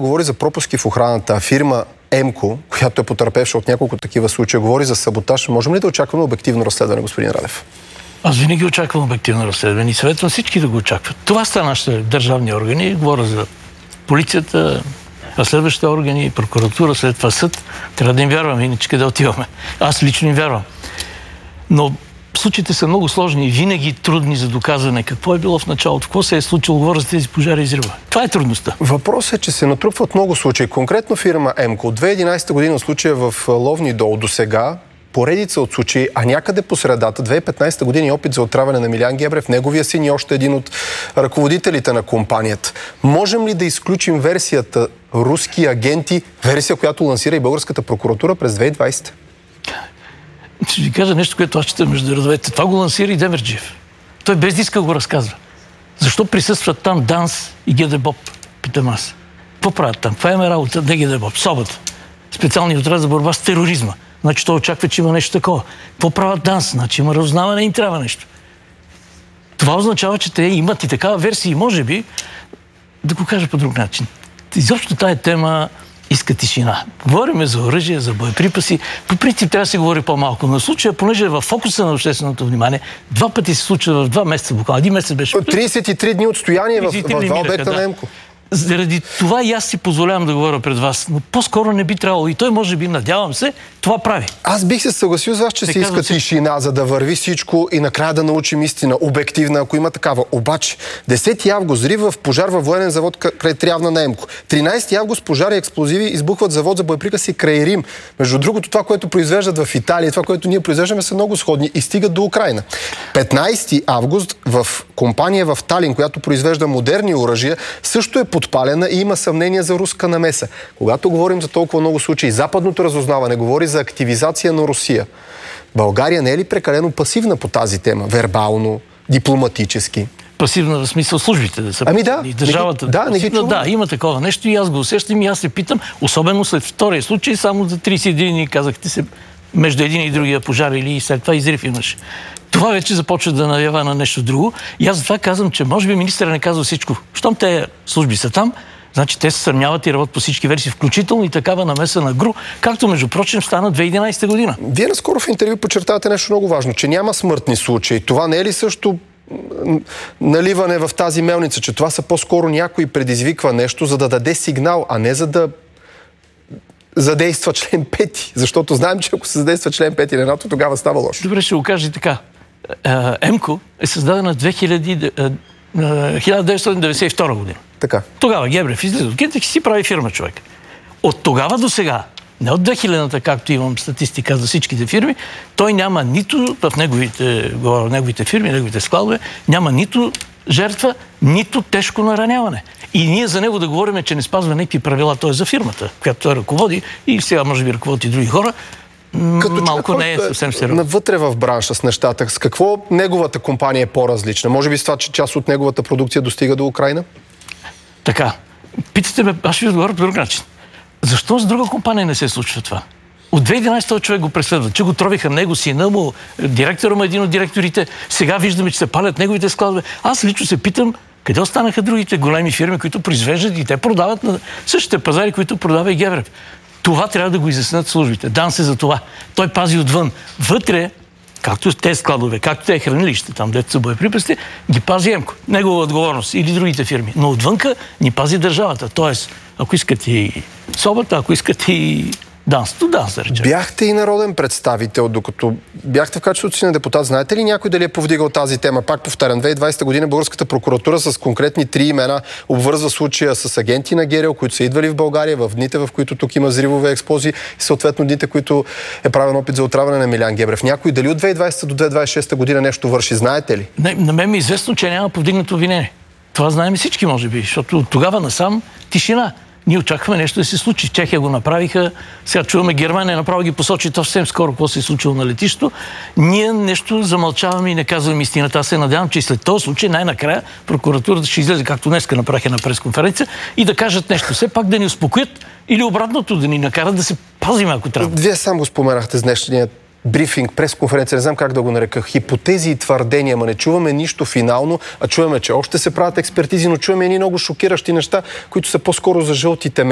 говори за пропуски в охраната. Фирма ЕМКО, която е потърпевша от няколко такива случаи, говори за саботаж. Можем ли да очакваме обективно разследване, господин Радев? Аз винаги очаквам обективно разследване и съветвам всички да го очакват. Това са нашите държавни органи. Говоря за полицията, разследващите органи, прокуратура, след това съд. Трябва да им вярваме, иначе къде отиваме. Аз лично им вярвам. Но случаите са много сложни и винаги трудни за доказване. Какво е било в началото, какво се е случило, говоря за тези пожари и изрива. Това е трудността. Въпросът е, че се натрупват много случаи. Конкретно фирма ЕМКО от 2011 година случая в Ловни дол до сега, поредица от случаи, а някъде по средата, 2015 година опит за отравяне на Милиан Гебрев, неговия син и още един от ръководителите на компанията. Можем ли да изключим версията руски агенти, версия, която лансира и българската прокуратура през 2020? Ще ви кажа нещо, което аз чета между редовете. Това го лансира и Демерджиев. Той без диска го разказва. Защо присъстват там ДАНС и ГДБОП? Питам аз. Какво правят там? Това е работа на ГДБОП. СОБАТ. Специалният отряд за борба с тероризма. Значи той очаква, че има нещо такова. Какво правят ДАНС? Значи има разузнаване и им трябва нещо. Това означава, че те имат и такава версия и може би, да го кажа по друг начин. Изобщо тая тема иска тишина. Говориме за оръжие, за боеприпаси. По принцип трябва да се говори по-малко. Но случая, понеже е в фокуса на общественото внимание, два пъти се случва в 2 месеца буквално. Един месец беше... 33 дни отстояние в два обекта на ЕМКО. Заради това и аз си позволявам да говоря пред вас, но по-скоро не би трябвало. И той, може би, надявам се, това прави. Аз бих се съгласил с вас, че се иска тишина, за да върви всичко и накрая да научим истина, обективна, ако има такава. Обаче, 10 август взрив в пожар във военен завод край Трявна на ЕМКО. 13 август пожари и експлозиви избухват завод за боеприпаси край Рим. Между другото, това, което произвеждат в Италия, това, което ние произвеждаме, са много сходни и стигат до Украйна. 15 август в компания в Талин, която произвежда модерни оръжия, също е подпалена и има съмнение за руска намеса. Когато говорим за толкова много случаи, западното разузнаване говори за активизация на Русия. България не е ли прекалено пасивна по тази тема? Вербално, дипломатически? Пасивна в смисъл службите да са. Ами да. И държавата. Да, има такова нещо и аз го усещам и аз се питам, особено след втория случай, само за 31 дни казахте се между един и другия пожар или след това изрив имаше. Това вече започва да навява на нещо друго. И аз затова казвам, че може би министърът не казва всичко. Щом те служби са там, значи те се сравняват и работят по всички версии, включително и такава намеса на ГРУ, както между прочим стана 2011 година. Вие наскоро в интервю подчертавате нещо много важно, че няма смъртни случаи. Това не е ли също наливане в тази мелница, че това са по-скоро някой предизвиква нещо, за да даде сигнал, а не за да задейства член 5, защото знаем, че ако се задейства член 5 на НАТО, тогава става лошо. Добре, ще го кажа и така. ЕМКО е създадена 1992 година. Така. Тогава Гебрев излиза от Гинтек и си прави фирма човек. От тогава до сега, не от 2000-та, както имам статистика за всичките фирми, той няма нито в неговите фирми, неговите складове, няма нито жертва, нито тежко нараняване. И ние за него да говорим, че не спазва някакви правила, той е за фирмата, която той ръководи и сега може би ръководи и други хора. Като малко не е съвсем сериозно. Навътре в бранша с нещата, с какво неговата компания е по-различна? Може би с това, че част от неговата продукция достига до Украйна? Така. Питате ме, аз ще ви отговоря по друг начин. Защо с друга компания не се случва това? От 2011 човек го преследва, че го тровиха него, сина му, директора му, един от директорите. Сега виждаме, че се палят неговите складове. Аз лично се питам, къде останаха другите големи фирми, които произвеждат и те продават на същите пазари, които продава и Гебрев. Това трябва да го изяснят службите. ДАНС е за това. Той пази отвън. Вътре, както те складове, както те хранилище, там дето са боеприпасите, ги пази ЕМКО. Негова отговорност или другите фирми. Но отвънка ни пази държавата. Тоест, ако искате и СОБАТа, ако искате и ДАНС, да речем. Бяхте и народен представител, докато бяхте в качеството си на депутат. Знаете ли някой дали е повдигал тази тема? Пак повтарям, 2020 година българската прокуратура с конкретни 3 имена обвързва случая с агенти на ГРУ, които са идвали в България в дните, в които тук има взривове, експлозии и съответно дните, които е правен опит за отравяне на Милиан Гебрев. Някой дали от 2020 до 2026 година нещо върши? Знаете ли? Не, на мен ми е известно, че няма повдигнато обвинение. Това знаем всички, може би, защото от тогава насам тишина. Ние очакваме нещо да се случи. Чехия го направиха. Сега чуваме Германия направо ги посочи то съвсем скоро какво се е случило на летището. Ние нещо замълчаваме и не казваме истината. Аз се надявам, че след този случай най-накрая прокуратурата ще излезе, както днеска направиха на пресконференция, и да кажат нещо. Все пак да ни успокоят или обратното, да ни накарат да се пазим, ако трябва. Вие сам го споменахте с днешния брифинг, пресконференция, не знам как да го нарека, хипотези и твърдения, ама не чуваме нищо финално, а чуваме, че още се правят експертизи, но чуваме едни много шокиращи неща, които са по-скоро за жълтите